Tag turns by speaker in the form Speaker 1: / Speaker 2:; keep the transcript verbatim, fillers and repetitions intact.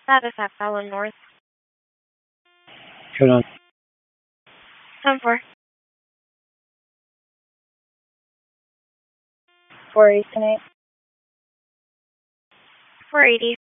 Speaker 1: Status at Fallon North.
Speaker 2: Hold on.
Speaker 1: ten four.
Speaker 3: four eighty tonight.
Speaker 1: four eighty.